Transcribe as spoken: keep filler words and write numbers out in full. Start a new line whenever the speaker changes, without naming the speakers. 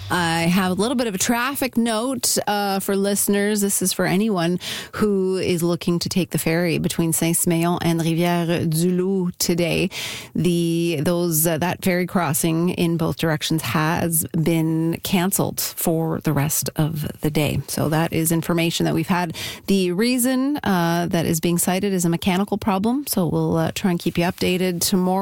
I have a little bit of a traffic note uh, for listeners. This is for anyone who is looking to take the ferry between Saint-Siméon and Rivière-du-Loup today. The those uh, that ferry crossing in both directions has been canceled for the rest of the day. So that is information that we've had. The reason uh, that is being cited is a mechanical problem. So we'll uh, try and keep you updated tomorrow.